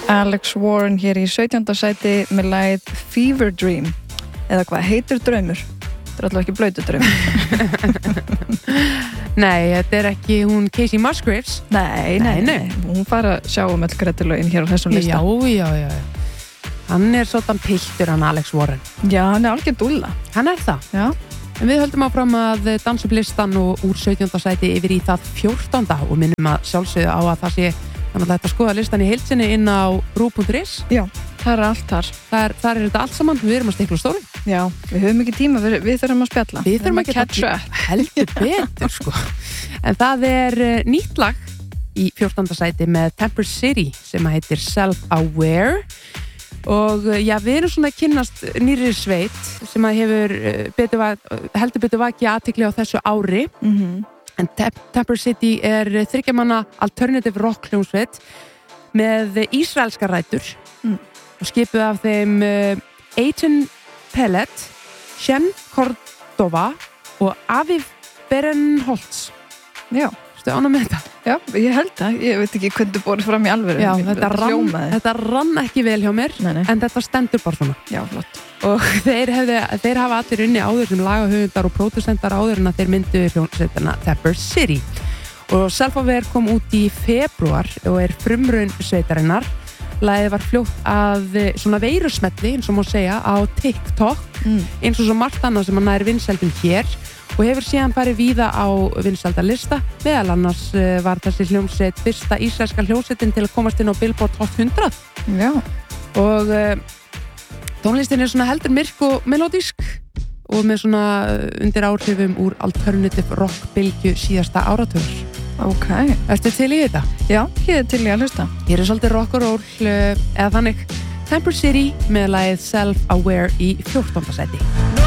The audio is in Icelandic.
Alex Warren hér í 17. sæti með lagið Fever Dream eða hvað heitir draumur? Þetta er alltaf ekki blautur draumur. Nei, þetta er ekki hún Casey Musgraves. Nei. Hún fara að sjá öll gretulögin hér á þessum lista. Já. Hann er svona piltur, hann Alex Warren. Já, hann er algjör dúlla. Hann er það. Já. En við höldum áfram að dansa upp listan og úr 17. sæti yfir í það 14. og minnum að sjálfsögðu á að það sé þannig að þetta skoða listan í heilsinni inn á ru.is. Já, það er allt þar. Þar er þetta allt saman, við erum að stikla stóri. Já, við höfum ekki tíma, við þurfum að spjalla. Við þurfum að catch up. Heldur betur, sko. En það er nýtt lag í 14. sæti með Temper City sem heitir Self-Aware. Og já, við erum svona að kynnast nýrri sveit sem að hefur heldur betur vakið athygli á þessu ári. En Temper City er 3 manna alternative rock hljómsveit með ísraelskar rætur og skipuð af þeim Eitan Pellet, Shem Cordova og Aviv Berenholtz. Já. Ertu ánægð með þetta? Já, ég held það. Ég veit ekki hvernig þú borðið fram í alvöru. Já, þetta rann ekki vel hjá mér, Nei. en þetta stendur bara svona. Já, flott. Og þeir hafa allir unni áður sem lagahöfundar og pródusentar áður en að þeir myndu hljómsveitina Temper City. Og Self-Aware kom út í febrúar og er frumraun sveitarinnar. Lagið var fljótt að svona veirusmelli, eins og má segja, á TikTok, eins og svo margt annað sem hann nær vinsældum hér og hefur síðan farið víða á vinsældalista. Meðal annars var þessi hljómsveit fyrsta ísraelska hljómsveitin til að komast inn á Billboard Hot 100. Já. Og tónlistin er svona heldur myrk og melodísk og með svona undir áhrifum úr alternative rock bylgju síðasta áratugar. Ok. Ertu til í þetta? Já, ég er til í að hlusta. Ég er svolítið rock og roll eða þannig. Temper City með lagið Self-Aware í 14. sæti.